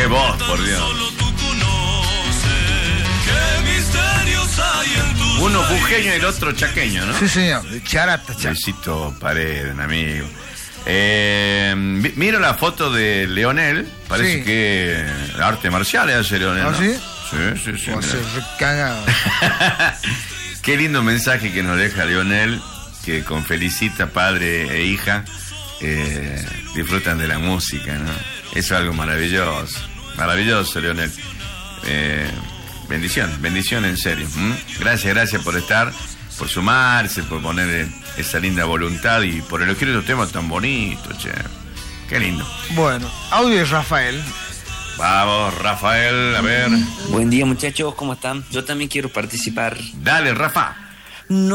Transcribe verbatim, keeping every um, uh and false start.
Qué voz, por Dios. Uno bujeño y el otro chaqueño, ¿no? Sí, señor, de Charata, Charata. Luisito Paredes, amigo. Eh, miro la foto de Leonel, parece sí. que arte marcial hace Leonel, ¿Ah, ¿no? sí? Sí, sí, sí. O se recagado. Qué lindo mensaje que nos deja Leonel, que con Felicita, padre e hija, eh, disfrutan de la música, ¿no? Eso es algo maravilloso, maravilloso, Leonel. Eh, bendición, bendición en serio. ¿Mm? Gracias, gracias por estar, por sumarse, por poner esa linda voluntad y por elegir estos temas tan bonitos, che. Qué lindo. Bueno, audio de Rafael. Vamos, Rafael, a ver. Buen día, muchachos, ¿cómo están? Yo también quiero participar. Dale, Rafa. No